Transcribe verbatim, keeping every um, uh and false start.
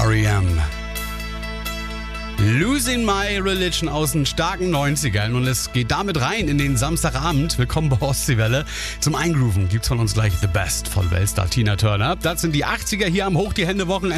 R E M. Losing My Religion aus den starken neunzigern und es geht damit rein in den Samstagabend. Willkommen bei Ostseewelle. Zum Eingrooven gibt's von uns gleich The Best von Weltstar Tina Turner. Das sind die achtziger hier am Hoch die Hände Wochenende.